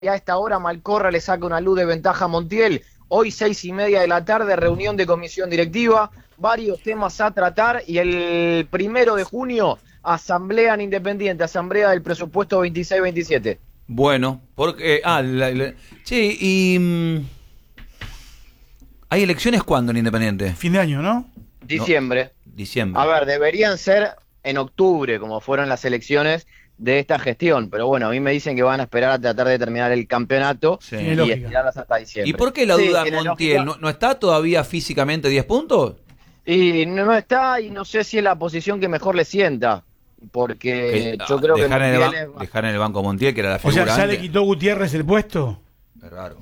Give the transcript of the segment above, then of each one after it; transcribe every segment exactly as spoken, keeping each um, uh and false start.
y a esta hora Malcorra le saca una luz de ventaja a Montiel. Hoy seis y media de la tarde, reunión de comisión directiva, varios temas a tratar y el primero de junio, asamblea en Independiente, asamblea del presupuesto veintiséis veintisiete. Bueno, porque... Ah, la, la, che, y... Mmm, ¿hay elecciones cuándo en Independiente? Fin de año, ¿no? Diciembre. No, diciembre. A ver, deberían ser en octubre, como fueron las elecciones de esta gestión, pero bueno, a mí me dicen que van a esperar a tratar de terminar el campeonato Sí. y estirarlas hasta diciembre. ¿Y por qué la Sí, duda, tiene Montiel? ¿No, ¿No está todavía físicamente diez puntos? Y no está, y no sé si es la posición que mejor le sienta, porque Eh, yo creo que dejar, en el Montiel ban- es- dejar en el banco a Montiel, que era la O figura sea, ¿ya antes. le quitó Gutiérrez el puesto? Es raro.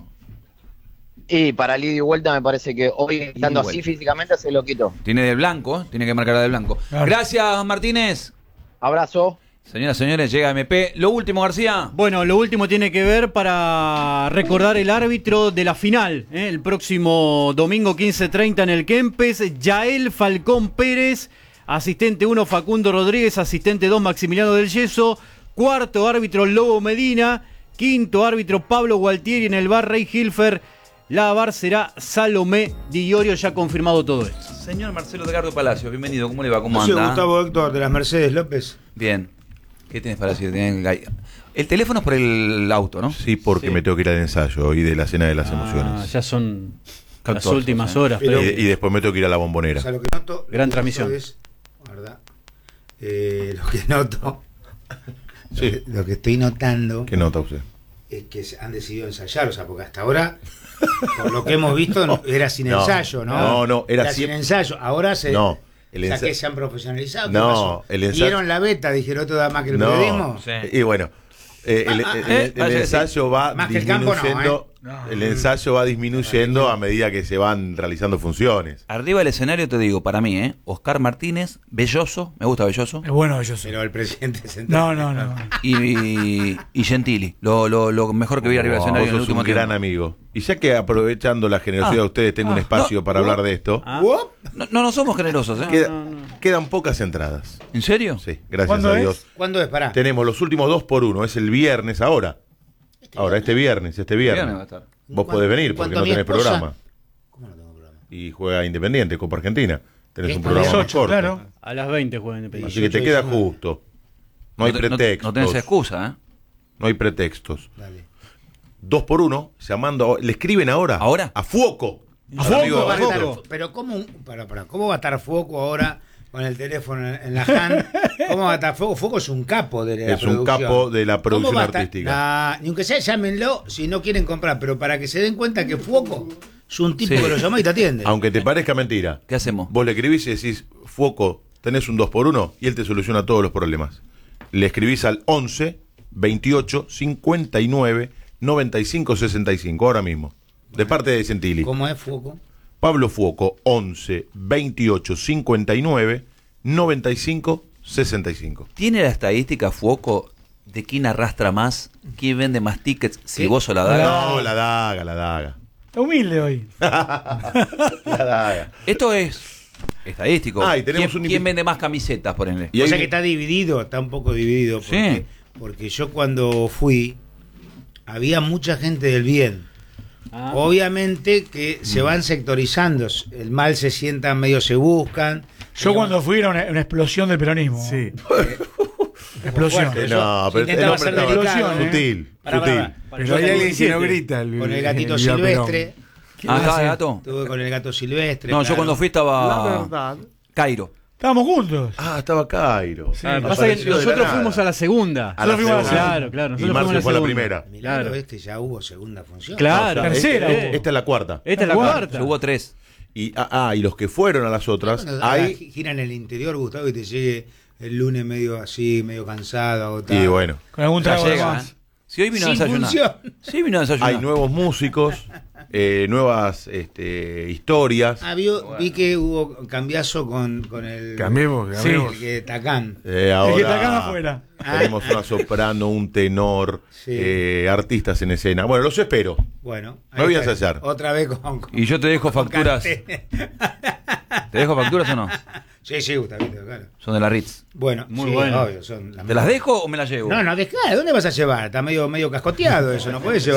Y para el ida y vuelta me parece que hoy, estando y así vuelta. físicamente, se lo quitó. Tiene de blanco, tiene que marcar de blanco. Claro. Gracias, Martínez. Abrazo. Señoras y señores, llega M P. Lo último, García. Bueno, lo último tiene que ver para recordar el árbitro de la final, ¿eh? El próximo domingo quince treinta en el Kempes, Yael Falcón Pérez, asistente uno Facundo Rodríguez, asistente dos Maximiliano del Yeso, cuarto árbitro Lobo Medina, quinto árbitro Pablo Gualtieri, en el bar Rey Hilfer, la bar será Salomé Di Iorio, ya confirmado todo esto. Señor Marcelo Edgardo Palacio, bienvenido. ¿Cómo le va? ¿Cómo Yo soy anda? Gustavo Héctor de las Mercedes López. Bien. ¿Qué tienes para decir? Tenés el... el teléfono es por el auto, ¿no? Sí, porque Sí. me tengo que ir al ensayo y de la cena de las Ah, emociones. ya son las catorce, últimas ¿eh? horas. Pero- pero- Y, y después me tengo que ir a la bombonera. O sea, lo que noto, Gran lo que transmisión. noto es, ¿verdad? Eh, lo que noto, Sí. lo, que, lo que estoy notando ¿Qué nota usted? es que se han decidido ensayar, o sea, porque hasta ahora, por lo que hemos visto, no- era sin No, ensayo, ¿no? no, no, era sin siempre- ensayo. Ahora se, No, el o sea, ensa- que se han profesionalizado. ¿Qué No, pasó? el ensayo- ¿Vieron la beta? Dijeron todo más que el No. periodismo. Sí. Y bueno, eh, el, el- Eh, el vaya, ensayo va Más que el campo, no, disminuyendo. ¿eh? El ensayo va disminuyendo a medida que se van realizando funciones. Arriba del escenario te digo, para mí, ¿eh? Oscar Martínez, Belloso, me gusta Belloso, Es bueno ellos. Pero el presidente central. No, no, no. y, y Gentili. Lo, lo, lo mejor que vi arriba del Wow, escenario en el vos sos último un tiempo. gran amigo. Y ya que aprovechando la generosidad Ah, de ustedes, tengo un ah, espacio no, para no. hablar de esto. Ah. ¿Wop? No, no, no somos generosos, ¿eh? Queda- Quedan pocas entradas. ¿En serio? Sí, gracias ¿Cuándo a es? Dios. ¿Cuándo es? Pará. Tenemos los últimos dos por uno. Es el viernes ahora. Ahora, este viernes, este viernes. Viernes va a estar. Vos ¿Cuánto- podés venir porque cuánto no mi tenés esposa? programa. ¿Cómo no tengo programa? Y juega Independiente, Copa Argentina. Tenés un Esto programa es más ocho, corto. claro. A las veinte juegan Independiente. Así que te queda diecinueve. justo. No hay te- pretextos. No, tenés excusa, ¿eh? No hay pretextos. Dale. Dos por uno, llamando. Le escriben ahora. ¿Ahora? A Fuoco. ¿A Al Fuoco? amigo de ¿Cómo va a estar- Barreto. pero cómo, un- para, para, ¿cómo va a estar Foco ahora con el teléfono en, en la hand? ¿Cómo va a estar Foco? Foco es un capo de la Es un producción. capo de la ¿Cómo producción va a estar? artística. Nah, ni aunque sea, llámenlo si no quieren comprar, pero para que se den cuenta que Foco es un tipo Sí. que lo llama y te atiende. Aunque te parezca mentira. ¿Qué hacemos? Vos le escribís y decís, Fuoco, tenés un dos por uno y él te soluciona todos los problemas. Le escribís al once, veintiocho, cincuenta y nueve, noventa y cinco, sesenta y cinco, ahora mismo. De parte de Gentili. ¿Cómo es Foco? Pablo Fuoco, once, veintiocho, cincuenta y nueve, noventa y cinco, sesenta y cinco. ¿Tiene la estadística Fuoco de quién arrastra más? ¿Quién vende más tickets? Si ¿Qué? vos o la daga. No, la daga, la daga. Está humilde hoy. La daga. Esto es estadístico. Ah, y tenemos ¿Quién, un quién invi- vende más camisetas, por ejemplo? Y o ahí sea vi- que está dividido, está un poco dividido. Porque, Sí. porque yo cuando fui, había mucha gente del bien. Ah. Obviamente que se van sectorizando, el mal se sientan, medio se buscan. Yo cuando fui era una, una explosión del peronismo. Sí. Explosión. Bueno, Eh, no, pero el intentaba hombre ser estaba delicado, ¿eh? sutil, Pará, sutil. pará, pará. Pero Yo hay estuve alguien que no grita. El, con el gatito el Viva silvestre. Ah, ¿estaba de gato? Estuve con el gato silvestre. No, yo claro. cuando fui La estaba verdad. Cairo. Estábamos juntos. Ah, estaba Cairo. Ah, pasa que Apareció de la nosotros nada. fuimos a la segunda. A la Nosotros fuimos a la segunda. Claro, claro. Y nosotros Marce fuimos a fue la segunda. primera. Milagro, Claro. este ya hubo segunda función. Claro. No, Tercera este- hubo. esta es la cuarta. Esta es la Cuarta. cuarta. Yo hubo tres. Y, ah, ah, y los que fueron a las otras, Cuando ahora hay. gira en el interior, Gustavo, y te llegue el lunes medio así, medio cansado, agotado. Y bueno, Con algún Ya trago de llega, más. ¿eh? Si hoy vino a Sin desayunar. función. Sí vino a desayunar. hay nuevos músicos, eh, nuevas este, historias. Ah, vio- vi que hubo cambiazo con, con el. Cambiemos, cambiemos. El que Tacán. Eh, El que está acá ahora afuera. tenemos una soprano, un tenor, Sí. eh, artistas en escena. Bueno, los espero. Bueno. Me voy a está. ensayar. Otra vez con. con- Y yo te dejo con facturas. Canté. ¿Te dejo facturas o no? Sí, sí, Gustavito, claro. Son de la Ritz. Bueno, Muy sí, bueno. obvio, son ¿Te las dejo o me las llevo? No, no, dejá, ¿dónde vas a llevar? Está medio, medio cascoteado eso, no puedes llevar.